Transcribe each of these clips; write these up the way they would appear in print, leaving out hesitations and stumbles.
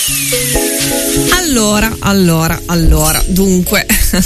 Allora, dunque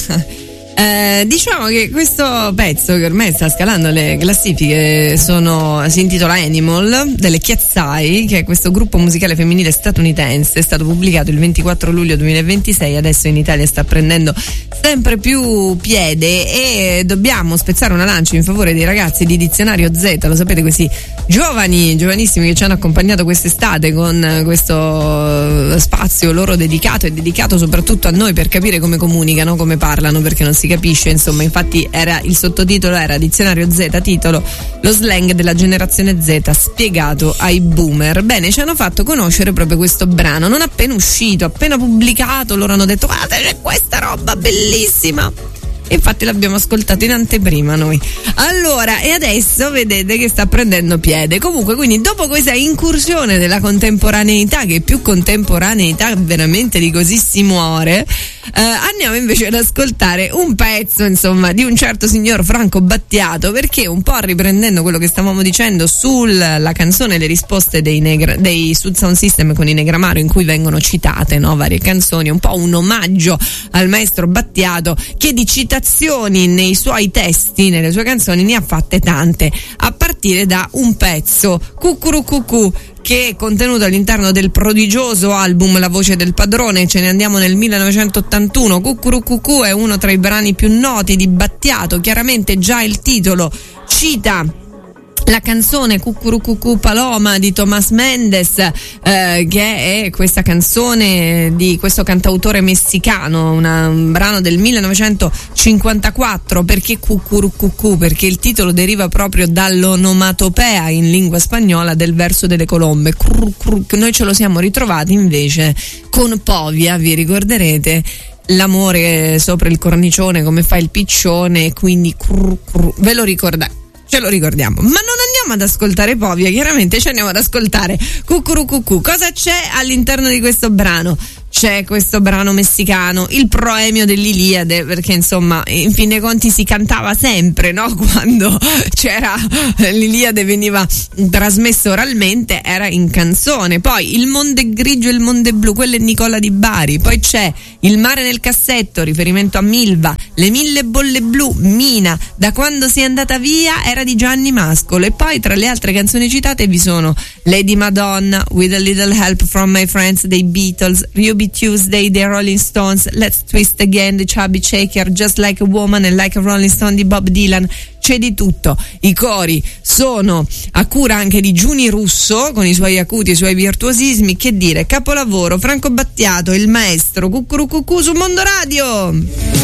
diciamo che questo pezzo che ormai sta scalando le classifiche si intitola Animal delle Chiazzai, che è questo gruppo musicale femminile statunitense. È stato pubblicato il 24 luglio 2026, adesso in Italia sta prendendo sempre più piede e dobbiamo spezzare una lancia in favore dei ragazzi di Dizionario Z, lo sapete, questi giovanissimi che ci hanno accompagnato quest'estate con questo spazio loro dedicato e dedicato soprattutto a noi per capire come comunicano, come parlano, perché non si capisce, insomma. Infatti il sottotitolo era Dizionario Z, titolo lo slang della generazione Z spiegato ai boomer. Bene, ci hanno fatto conoscere proprio questo brano non appena uscito, appena pubblicato. Loro hanno detto: guarda, c'è questa roba bellissima. Infatti l'abbiamo ascoltato in anteprima noi. Allora, e adesso vedete che sta prendendo piede. Comunque, quindi dopo questa incursione della contemporaneità, che più contemporaneità veramente di così si muore, andiamo invece ad ascoltare un pezzo, insomma, di un certo signor Franco Battiato, perché un po' riprendendo quello che stavamo dicendo sulla canzone Le risposte dei Sud Sound System con i Negramaro, in cui vengono citate, no, varie canzoni, un po' un omaggio al maestro Battiato, che di citazioni nei suoi testi, nelle sue canzoni, ne ha fatte tante, a partire da un pezzo, Cucurucucù, che è contenuto all'interno del prodigioso album La voce del padrone. Ce ne andiamo nel 1981. Cucurucucù è uno tra i brani più noti di Battiato. Chiaramente già il titolo cita la canzone Cucurucucù Paloma di Tomás Méndez, che è questa canzone di questo cantautore messicano, un brano del 1954. Perché Cucurucucù? Perché il titolo deriva proprio dall'onomatopea in lingua spagnola del verso delle colombe. Noi ce lo siamo ritrovati invece con Povia, vi ricorderete, l'amore sopra il cornicione come fa il piccione, quindi ve lo ricordate? Ce lo ricordiamo, ma non andiamo ad ascoltare Povia, chiaramente ci andiamo ad ascoltare Cucurucucù. Cosa c'è all'interno di questo brano? C'è questo brano messicano, il proemio dell'Iliade, perché insomma in fin dei conti si cantava sempre, no? Quando c'era l'Iliade veniva trasmesso oralmente, era in canzone. Poi il mondo è grigio e il mondo è blu, quello è Nicola di Bari. Poi c'è il mare nel cassetto, riferimento a Milva. Le 1000 bolle blu, Mina, da quando sei andata via, era di Gianni Mascolo. E poi tra le altre canzoni citate vi sono Lady Madonna, With a Little Help from My Friends dei Beatles, Ruby Tuesday dei Rolling Stones, Let's Twist Again di Chubby Shaker, Just Like a Woman e Like a Rolling Stone di Bob Dylan. C'è di tutto. I cori sono a cura anche di Giuni Russo, con i suoi acuti e i suoi virtuosismi. Che dire, capolavoro, Franco Battiato, il maestro, Cucurucucù su Mondo Radio.